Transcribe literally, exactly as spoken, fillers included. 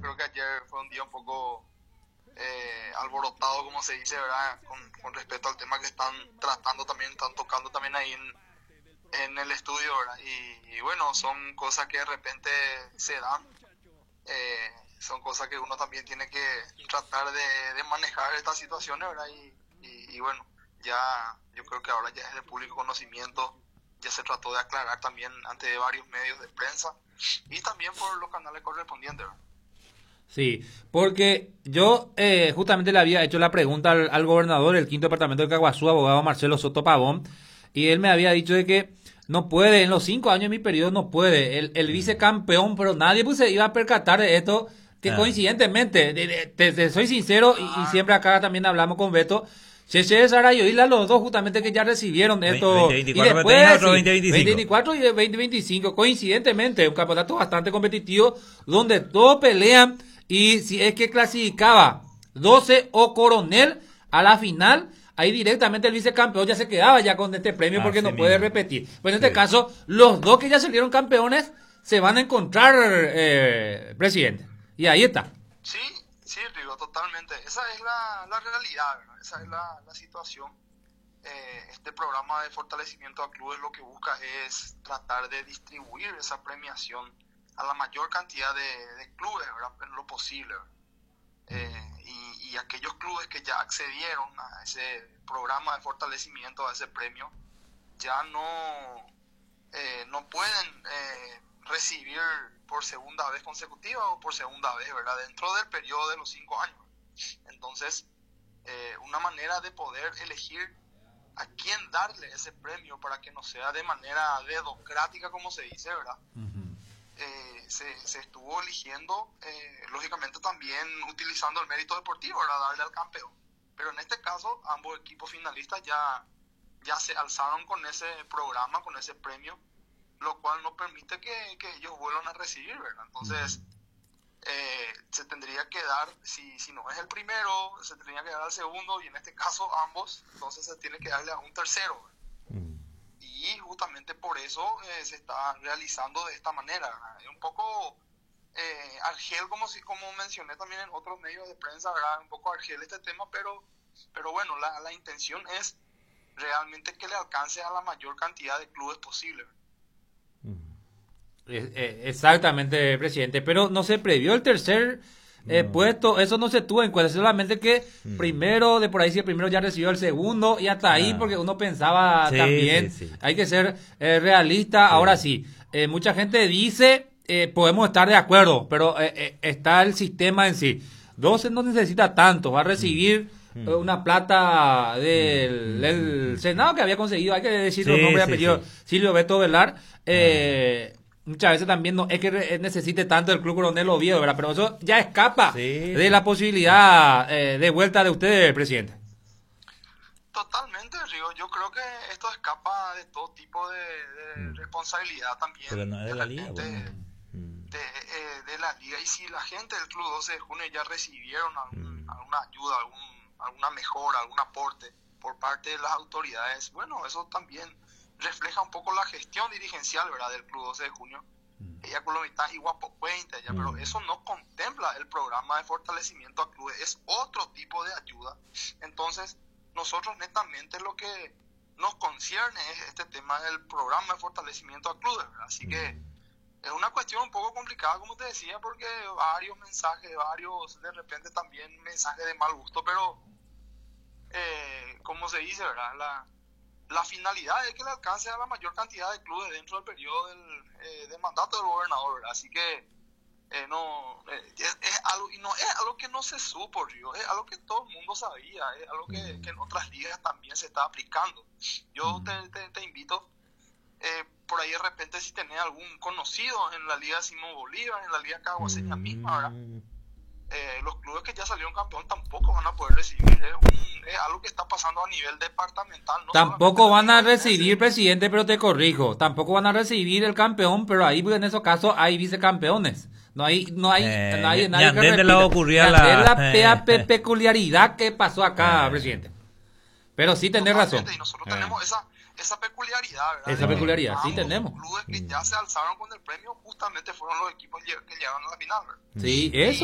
creo que ayer fue un día un poco eh, alborotado, como se dice, ¿verdad? Con, con respecto al tema que están tratando también, están tocando también ahí en, en el estudio, ¿verdad? Y, y bueno, son cosas que de repente se dan, eh, son cosas que uno también tiene que tratar de, de manejar estas situaciones, ¿verdad? Y, y, y bueno, ya yo creo que ahora ya es de público conocimiento, ya se trató de aclarar también ante varios medios de prensa y también por los canales correspondientes, ¿verdad? Sí, porque yo eh, justamente le había hecho la pregunta al, al gobernador del quinto departamento de Caguazú, abogado Marcelo Soto Pavón, y él me había dicho de que no puede, en los cinco años de mi periodo no puede, el, el vicecampeón, pero nadie pues se iba a percatar de esto, que Ah. coincidentemente, de- de- te, te soy sincero, y, y Claro. siempre acá también hablamos con Beto, Cheche Sarayo y la los dos justamente que ya recibieron esto, veinte veinticuatro y después para tener otro sí, veinte veinticinco. veinte veinticuatro y veinte veinticinco, coincidentemente, un campeonato bastante competitivo, donde todos pelean, y si es que clasificaba doce o Coronel a la final, ahí directamente el vicecampeón ya se quedaba ya con este premio porque Así no puede mismo. repetir. Pues en este Sí. caso, los dos que ya salieron campeones se van a encontrar, eh, presidente. Y ahí está. Sí, sí, Rigo, totalmente. Esa es la, la realidad, ¿verdad? Esa es la, la situación. Eh, este programa de fortalecimiento a clubes lo que busca es tratar de distribuir esa premiación a la mayor cantidad de, de clubes, ¿verdad? En lo posible, ¿verdad? Eh, y, y aquellos clubes que ya accedieron a ese programa de fortalecimiento, a ese premio, ya no, eh, no pueden eh, recibir por segunda vez consecutiva o por segunda vez, ¿verdad? Dentro del periodo de los cinco años. Entonces, eh, una manera de poder elegir a quién darle ese premio para que no sea de manera dedocrática, como se dice, ¿verdad? Eh, se, se estuvo eligiendo, eh, lógicamente también utilizando el mérito deportivo, ¿verdad? Darle al campeón. Pero en este caso, ambos equipos finalistas ya, ya se alzaron con ese programa, con ese premio, lo cual no permite que, que ellos vuelvan a recibir, ¿verdad? Entonces, eh, se tendría que dar, si, si no es el primero, se tendría que dar al segundo, y en este caso ambos, entonces se tiene que darle a un tercero, ¿verdad? Y justamente por eso eh, se está realizando de esta manera, ¿verdad? Es un poco eh, argel, como, si, como mencioné también en otros medios de prensa, ¿verdad? Un poco argel este tema, pero, pero bueno, la, la intención es realmente que le alcance a la mayor cantidad de clubes posible, ¿verdad? Eh, eh, Exactamente, presidente. Pero no se previó el tercer eh, No. puesto, eso no se tuvo en cuenta, solamente que Mm. primero, de por ahí si el primero ya recibió el segundo, y hasta ahí, Ah. porque uno pensaba Sí, también, sí, sí. hay que ser eh, realista. Ahora sí, eh, mucha gente dice, eh, podemos estar de acuerdo, pero eh, eh, está el sistema en sí. doce no necesita tanto, va a recibir Mm. eh, una plata del, Mm. del Senado que había conseguido, hay que decir Sí, los nombres y sí, apellidos, sí. Silvio Beto Velar. eh, Muchas veces también no es que re- necesite tanto el Club Coronel Oviedo, ¿verdad? Pero eso ya escapa Sí, de sí. la posibilidad eh, de vuelta de usted, presidente. Totalmente, Río. Yo creo que esto escapa de todo tipo de, de Mm. responsabilidad también. Porque no es de la liga, repente, bueno. Mm. de, eh, de la liga. Y si la gente del Club doce de junio ya recibieron algún- Mm. alguna ayuda, algún, alguna mejora, algún aporte por parte de las autoridades, bueno, eso también refleja un poco la gestión dirigencial, ¿verdad?, del Club doce de junio. Ella con lo mitad igual cuenta ya, pero Mm. eso no contempla el programa de fortalecimiento a clubes, es otro tipo de ayuda. Entonces, nosotros netamente lo que nos concierne es este tema del programa de fortalecimiento a clubes, ¿verdad? Así que es una cuestión un poco complicada, como te decía, porque varios mensajes, varios, de repente también mensajes de mal gusto, pero eh, como se dice, ¿verdad? La, la finalidad es que le alcance a la mayor cantidad de clubes dentro del periodo del, eh, de mandato del gobernador, ¿verdad? Así que eh, no eh, es, es algo, y no es algo que no se supo, Río, es algo que todo el mundo sabía, es algo que, que en otras ligas también se está aplicando. Yo te, te, te invito, eh, por ahí de repente, si tenés algún conocido en la liga Simón Bolívar, en la liga caguaseña misma, ¿verdad? Eh, los clubes que ya salieron campeón tampoco van a poder recibir, es, un, es algo que está pasando a nivel departamental. No Tampoco van a solamente recibir, presidente, pero te corrijo, tampoco van a recibir el campeón, pero ahí en esos casos hay vicecampeones. No hay, no hay, Eh, no hay, ni nadie a que Andrés le repita. ocurría Ni a Andrés la- la pea- pe- peculiaridad que pasó acá, presidente. Pero sí tenés razón. Totalmente, y nosotros Eh. tenemos esa, esa peculiaridad, ¿verdad? Esa De que peculiaridad, sí ambos tenemos. clubes que ya se alzaron con el premio justamente fueron los equipos lle- que llegaron a la final, ¿verdad? Sí, eso.